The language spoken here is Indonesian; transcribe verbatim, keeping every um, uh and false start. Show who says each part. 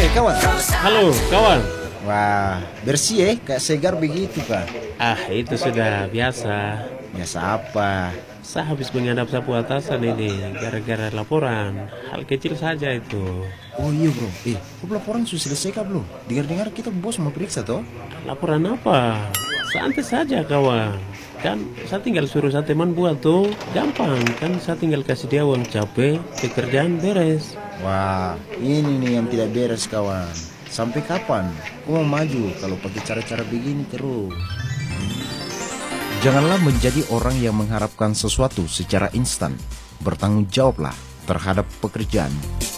Speaker 1: kawan.
Speaker 2: Halo kawan.
Speaker 1: Wah, bersih ya, kayak segar begitu Pak.
Speaker 2: Ah, itu sudah biasa.
Speaker 1: Biasa apa?
Speaker 2: Saya habis menghadap sapu atasan ini gara-gara laporan. Hal kecil saja itu.
Speaker 1: Oh iya bro, eh, kok laporan sudah selesai kah belum? Dengar-dengar kita bos mau periksa toh?
Speaker 2: Laporan apa? Santai saja kawan. Kan saya tinggal suruh satu teman buat tuh. Gampang kan, saya tinggal kasih dia uang capek, pekerjaan beres.
Speaker 1: Wah, ini nih yang tidak beres kawan. Sampai kapan? Kau mau maju kalau pakai cara-cara begini terus? Janganlah menjadi orang yang mengharapkan sesuatu secara instan. Bertanggung jawablah terhadap pekerjaan.